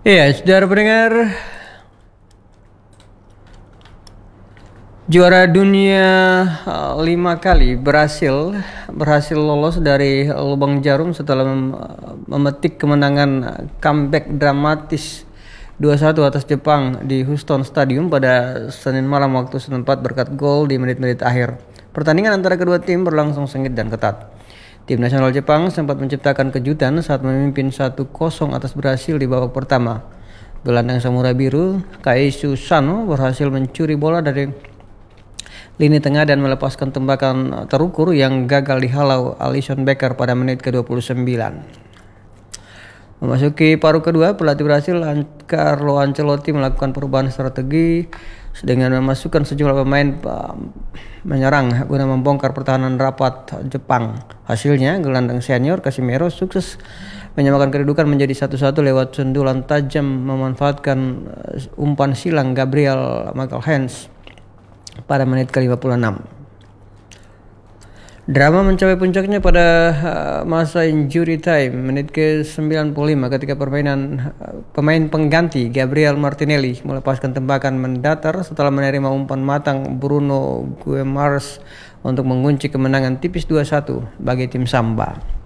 Iya, saudara pendengar, juara dunia 5 kali berhasil lolos dari lubang jarum setelah memetik kemenangan comeback dramatis 2-1 atas Jepang di Houston Stadium pada Senin malam waktu setempat berkat gol di menit-menit akhir. Pertandingan antara kedua tim berlangsung sengit dan ketat. Tim nasional Jepang sempat menciptakan kejutan saat memimpin 1-0 atas Brasil di babak pertama. Gelandang Samurai Biru, Kaishu Sano, berhasil mencuri bola dari lini tengah dan melepaskan tembakan terukur yang gagal dihalau Alisson Becker pada menit ke-29. Memasuki paruh kedua, pelatih Brasil Carlo Ancelotti melakukan perubahan strategi dengan memasukkan sejumlah pemain menyerang guna membongkar pertahanan rapat Jepang. Hasilnya, gelandang senior Casemiro sukses menyamakan kedudukan menjadi 1-1 lewat sundulan tajam memanfaatkan umpan silang Gabriel Magalhaes pada menit ke-56. Drama mencapai puncaknya pada masa injury time menit ke-95 ketika pemain pengganti Gabriel Martinelli melepaskan tembakan mendatar setelah menerima umpan matang Bruno Guimaraes untuk mengunci kemenangan tipis 2-1 bagi tim Samba.